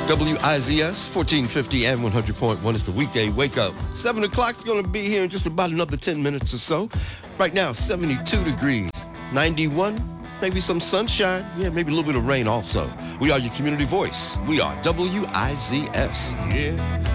WIZS 1450 and 100.1 is the weekday wake up. 7 o'clock is going to be here in just about another 10 minutes or so. Right now, 72 degrees, 91, maybe some sunshine. Yeah, maybe a little bit of rain also. We are your community voice. We are WIZS. Yeah.